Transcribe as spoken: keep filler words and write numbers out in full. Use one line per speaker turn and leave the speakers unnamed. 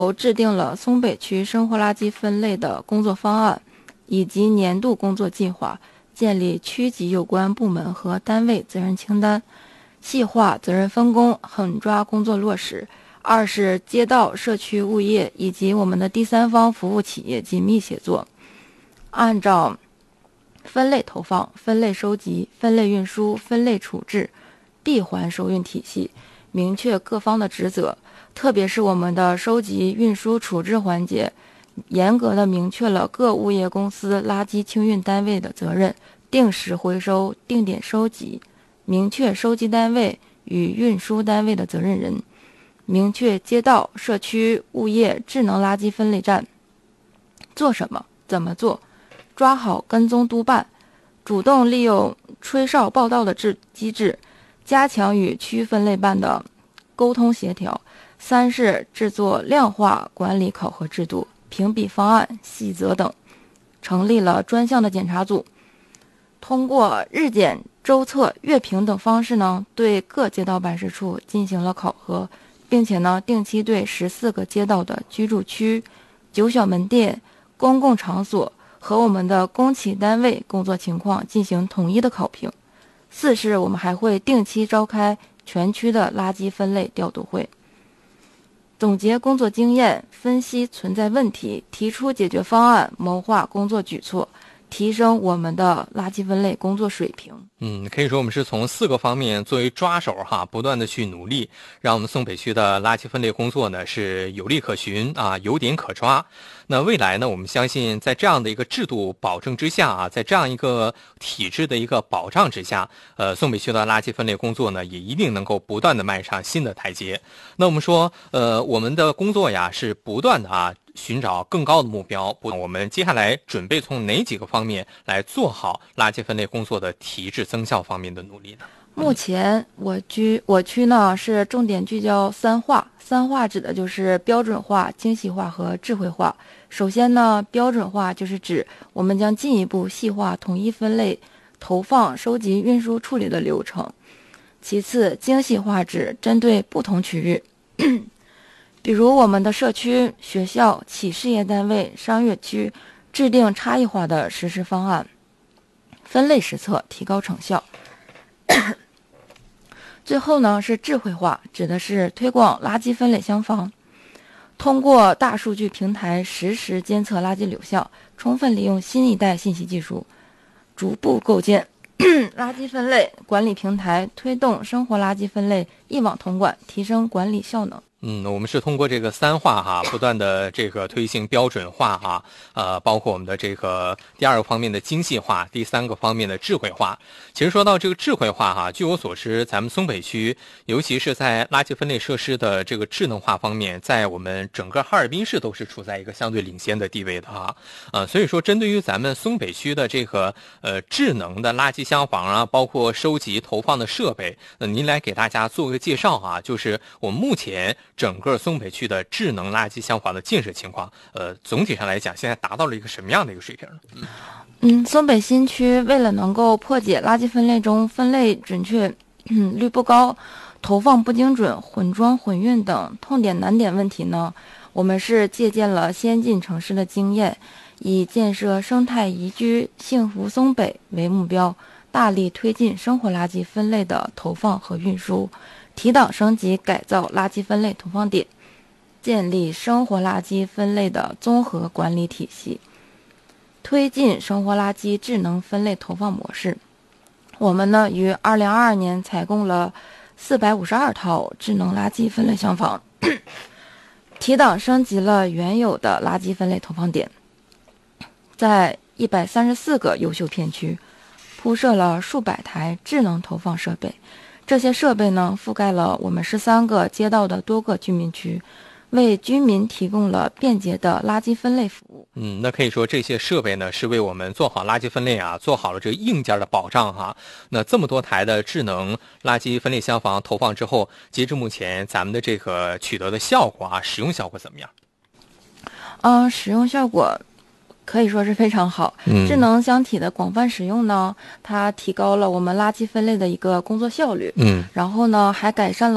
制定了松北区生活垃圾分类的工作方案以及年度工作计划，建立区级有关部门和单位责任清单，细化责任分工，狠抓工作落实。二是街道、社区、物业以及我们的第三方服务企业紧密协作，按照分类投放、分类收集、分类运输、分类处置、闭环收运体系，明确各方的职责。特别是我们的收集、运输、处置环节，严格的明确了各物业公司垃圾清运单位的责任，定时回收、定点收集，明确收集单位与运输单位的责任人，明确街道、社区、物业智能垃圾分类站做什么、怎么做，抓好跟踪督办，主动利用吹哨报到的制机制，加强与区分类办的沟通协调。三是制作量化管理考核制度、评比方案、细则等，成立了专项的检查组，通过日检、周测、月评等方式呢，对各街道办事处进行了考核，并且呢，定期对十四个街道的居住区、九小门店、公共场所和我们的公企单位工作情况进行统一的考评。四是我们还会定期召开全区的垃圾分类调度会，总结工作经验，分析存在问题，提出解决方案，谋划工作举措，提升我们的垃圾分类工作水平。
嗯，可以说我们是从四个方面作为抓手哈，不断的去努力，让我们松北区的垃圾分类工作呢是有利可循啊，有点可抓。那未来呢，我们相信在这样的一个制度保证之下啊，在这样一个体制的一个保障之下，呃，松北区的垃圾分类工作呢，也一定能够不断的迈上新的台阶。那我们说，呃，我们的工作呀是不断的啊，寻找更高的目标。我们接下来准备从哪几个方面来做好垃圾分类工作的提质增效方面的努力呢？
目前我区我区呢是重点聚焦三化，三化指的就是标准化、精细化和智慧化。首先呢，标准化就是指我们将进一步细化统一分类、投放、收集、运输、处理的流程。其次，精细化指针对不同区域，比如我们的社区、学校、企事业单位、商业区，制定差异化的实施方案，分类实测，提高成效。最后呢是智慧化，指的是推广垃圾分类箱房，通过大数据平台实时监测垃圾流向，充分利用新一代信息技术，逐步构建垃圾分类管理平台，推动生活垃圾分类一网统管，提升管理效能。
嗯，我们是通过这个三化哈，不断的这个推行标准化哈，呃，包括我们的这个第二个方面的精细化，第三个方面的智慧化。其实说到这个智慧化哈，据我所知，咱们松北区，尤其是在垃圾分类设施的这个智能化方面，在我们整个哈尔滨市都是处在一个相对领先的地位的哈。呃，所以说针对于咱们松北区的这个呃智能的垃圾箱房啊，包括收集投放的设备，那、呃、您来给大家做个介绍啊，就是我们目前整个松北区的智能垃圾箱房的建设情况，呃，总体上来讲，现在达到了一个什么样的一个水平呢？嗯，
嗯松北新区为了能够破解垃圾分类中分类准确、嗯、率不高、投放不精准、混装混运等痛点难点问题呢，我们是借鉴了先进城市的经验，以建设生态宜居、幸福松北为目标，大力推进生活垃圾分类的投放和运输，提档升级改造垃圾分类投放点，建立生活垃圾分类的综合管理体系，推进生活垃圾智能分类投放模式。我们呢，于二零二二年采购了四百五十二套智能垃圾分类箱房，提档升级了原有的垃圾分类投放点，在一百三十四个优秀片区铺设了数百台智能投放设备。这些设备呢，覆盖了我们十三个街道的多个居民区，为居民提供了便捷的垃圾分类服务。
嗯，那可以说这些设备呢，是为我们做好垃圾分类啊，做好了这个硬件的保障哈。那这么多台的智能垃圾分类箱房投放之后，截至目前，咱们的这个取得的效果啊，使用效果怎么样？
嗯，使用效果可以说是非常好。
嗯，
智能箱体的广泛使用呢，它提高了我们垃圾分类的一个工作效率。
嗯，
然后呢，还改善了